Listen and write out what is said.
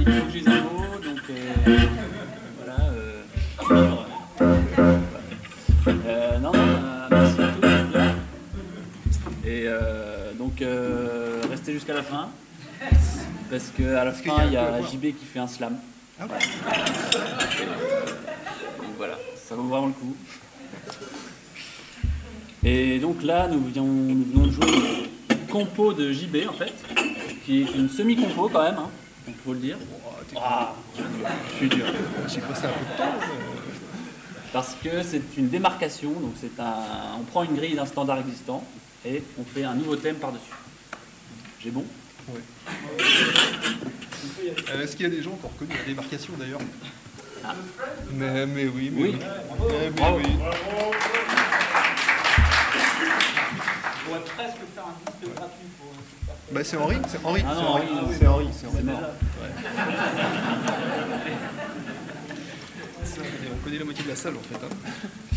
il faut que je lise un mot, donc voilà. Non, merci à tous d'être là. Et donc, restez jusqu'à la fin. Parce qu'à la fin, il y a JB qui fait un slam. Ah ouais. Donc voilà, ça vaut vraiment le coup. Et donc là, nous venons de jouer une compo de JB en fait, qui est une semi-compo quand même, hein, il faut le dire. Je suis dur. J'ai passé un peu de temps. Parce que c'est une démarcation, donc on prend une grille d'un standard existant et on fait un nouveau thème par-dessus. J'ai bon? Ouais. Est-ce qu'il y a des gens qui ont reconnu la démarcation d'ailleurs? Mais oui. Oui. Mais oui. On pourrait presque faire un disque gratuit pour cette personne. Bah c'est Henri, c'est Henri. Ah non, C'est Henri. c'est mort. On connaît la moitié de la salle en fait. Hein.